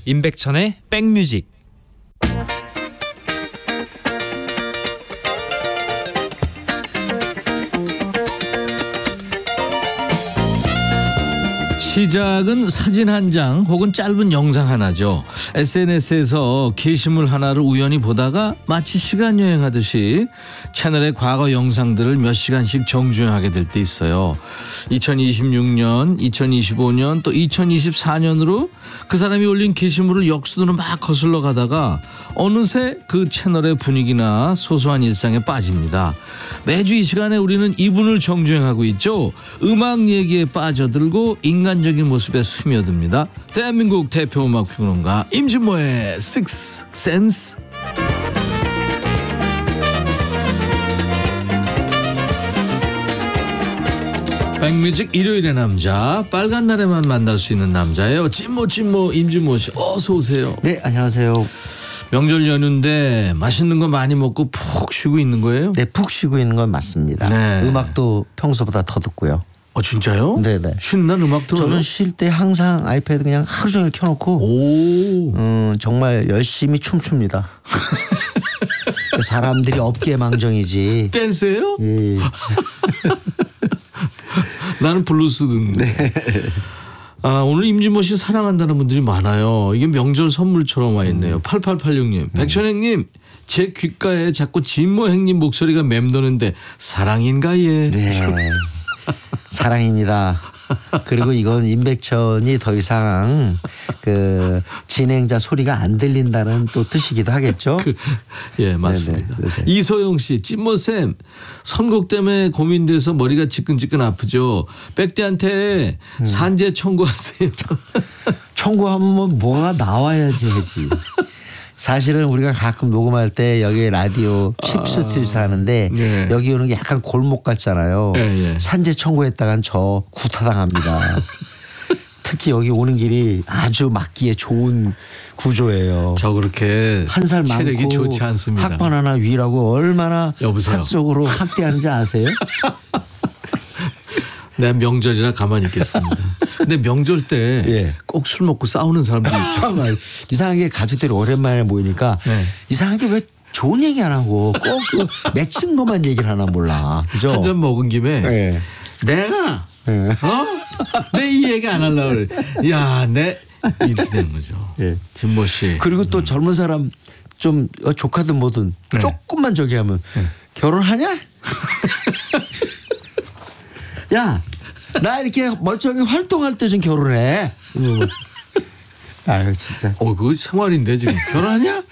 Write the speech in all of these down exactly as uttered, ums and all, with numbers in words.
임백천의 백뮤직. 시작은 사진 한 장 혹은 짧은 영상 하나죠. 에스엔에스에서 게시물 하나를 우연히 보다가 마치 시간 여행하듯이 채널의 과거 영상들을 몇 시간씩 정주행하게 될 때 있어요. 이천이십육 년, 이천이십오 년 또 이천이십사 년으로 그 사람이 올린 게시물을 역순으로 막 거슬러 가다가 어느새 그 채널의 분위기나 소소한 일상에 빠집니다. 매주 이 시간에 우리는 이분을 정주행하고 있죠. 음악 얘기에 빠져들고 인간적인 모습에 스며듭니다. 대한민국 대표 음악평론가 임진모의 Sixth Sense. 백뮤직 일요일의 남자, 빨간 날에만 만날 수 있는 남자예요. 찐모 찐모 임진모 씨, 어서 오세요. 네, 안녕하세요. 명절 연휴인데 맛있는 거 많이 먹고 푹 쉬고 있는 거예요? 네, 푹 쉬고 있는 건 맞습니다. 네. 음악도 평소보다 더 듣고요. 어, 진짜요? 네네. 쉬는 날 음악 들어요? 저는 쉴 때 항상 아이패드 그냥 하루 종일 켜놓고 오. 음, 정말 열심히 춤춥니다. 사람들이 어깨망정이지. 댄스예요? 예. 나는 블루스 듣는데. 네. 아, 오늘 임진모 씨 사랑한다는 분들이 많아요. 이게 명절 선물처럼 와 있네요. 음. 팔팔팔육 님. 음. 백천행님, 제 귓가에 자꾸 진모 행님 목소리가 맴도는데 사랑인가 예. 네. 사랑입니다. 그리고 이건 임백천이 더 이상 그 진행자 소리가 안 들린다는 또 뜻이기도 하겠죠. 그, 예, 맞습니다. 네네, 네네. 이소영 씨, 찐모쌤 선곡 때문에 고민돼서 머리가 지끈지끈 아프죠. 백대한테 음. 산재 청구하세요. 청구하면 뭐가 나와야지 하지. 사실은 우리가 가끔 녹음할 때 여기 라디오 칩스튜디오 하는데 아, 네. 여기 오는 게 약간 골목 같잖아요. 네, 네. 산재 청구했다간 저 구타당합니다. 특히 여기 오는 길이 아주 막기에 좋은 구조예요. 저 그렇게 한 살 많고 체력이 좋지 않습니다. 학번 하나 위라고 얼마나 여보세요. 사적으로 학대하는지 아세요? 내가 명절이라 가만히 있겠습니다. 근데 명절 때 꼭 술 예. 먹고 싸우는 사람들이 있죠. 이상하게 가족들이 오랜만에 모이니까 네. 이상하게 왜 좋은 얘기 안 하고 꼭 그 맺힌 것만 얘기를 하나 몰라. 그죠? 한 잔 먹은 김에 네. 내가 네. 어? 내 이 얘기 안 하려고 그래. 야, 내 이렇게 되는 거죠. 네. 진모 씨. 그리고 또 젊은 사람 좀 조카든 뭐든 네. 조금만 저기 하면 네. 결혼하냐? 야, 나 이렇게 멀쩡하게 활동할 때 좀 결혼해. 아유 진짜. 어, 그거 생활인데 지금 결혼하냐?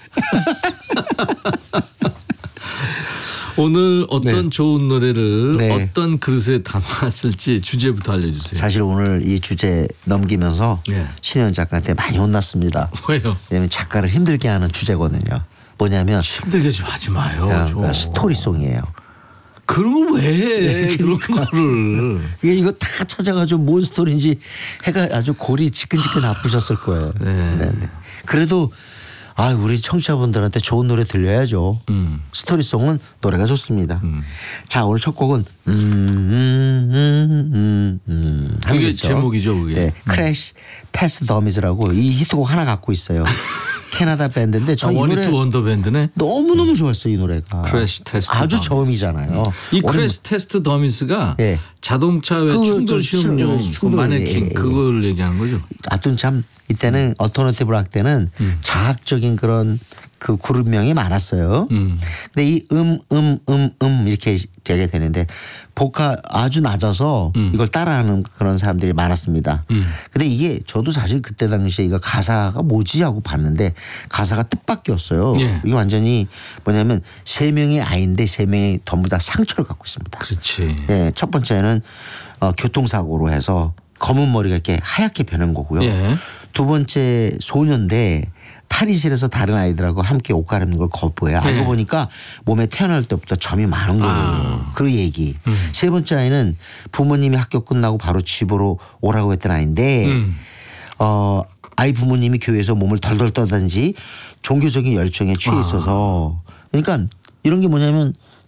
오늘 어떤 네. 좋은 노래를 네. 어떤 그릇에 담았을지 주제부터 알려주세요. 사실 오늘 이 주제 넘기면서 네. 신현 작가한테 많이 혼났습니다. 왜요? 왜냐면 작가를 힘들게 하는 주제거든요. 뭐냐면 힘들게 좀 하지 마요. 그러니까 좀. 스토리송이에요. 그런 걸 왜 해? 그런 거를. 이게 이거 다 찾아가지고 뭔 스토리인지 해가 아주 골이 지끈지끈 아프셨을 거예요. 네. 네, 네. 그래도 아 우리 청취자분들한테 좋은 노래 들려야죠. 음. 스토리송은 노래가 좋습니다. 음. 자 오늘 첫 곡은 음, 음, 음, 음, 음 이게 있죠. 제목이죠, 그게. 네, 크래시 테스트 더미즈라고 이 히트곡 하나 갖고 있어요. 캐나다 밴드인데 저 이 아, 노래 원히트 원더 밴드네. 너무 너무 좋았어요 이 노래가. 크래시 테스트 아주 더미즈. 처음이잖아요. 이 크래시 테스트 더미스가 네. 자동차 왜 그 충돌 저 시험용 그 충돌, 마네킹 예, 예. 그걸 얘기하는 거죠. 하여튼 참 이때는 어터너티브 락 때는 음. 자학적인 그런 그 그룹명이 많았어요. 음. 근데 이 음, 음, 음, 음 이렇게 되게 되는데 보카 아주 낮아서 음. 이걸 따라하는 그런 사람들이 많았습니다. 음. 근데 이게 저도 사실 그때 당시에 이거 가사가 뭐지 하고 봤는데 가사가 뜻밖이었어요. 예. 이게 완전히 뭐냐면 세 명의 아이인데 세 명이 전부 다 상처를 갖고 있습니다. 그렇지. 예, 첫 번째는 어, 교통사고로 해서 검은 머리가 이렇게 하얗게 변한 거고요. 예. 두 번째 소년인데 탈의실에서 다른 아이들하고 함께 옷 갈아입는 걸 거부해요. 알고 네. 보니까 몸에 태어날 때부터 점이 많은 거예요. 아. 그 얘기. 음. 세 번째 아이는 부모님이 학교 끝나고 바로 집으로 오라고 했던 아이인데 음. 어, 아이 부모님이 교회에서 몸을 덜덜 떠든지 종교적인 열정에 취해 있어서 아. 그러니까 이런 게 뭐냐면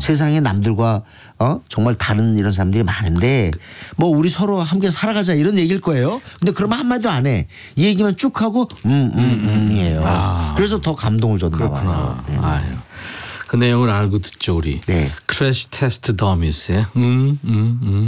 세상에 남들과 어 정말 다른 이런 사람들이 많은데 뭐 우리 서로 함께 살아가자 이런 얘기일 거예요. 근데 그러면 한마디도 안 해. 이 얘기만 쭉 하고 음음 음, 음이에요. 아. 그래서 더 감동을 줬나 봐요. 네. 아유. 그 내용을 알고 듣죠 우리. 네. 크래시 테스트 더미스의 음, 음, 음.